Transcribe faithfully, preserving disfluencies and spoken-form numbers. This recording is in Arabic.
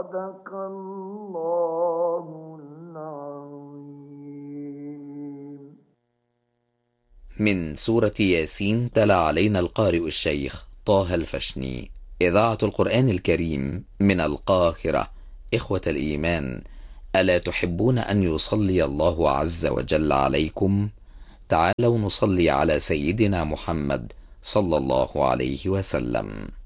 صدق الله العظيم. من سورة ياسين تلا علينا القارئ الشيخ طه الفشني، إذاعة القرآن الكريم من القاهرة. إخوة الإيمان، ألا تحبون أن يصلي الله عز وجل عليكم؟ تعالوا نصلي على سيدنا محمد صلى الله عليه وسلم.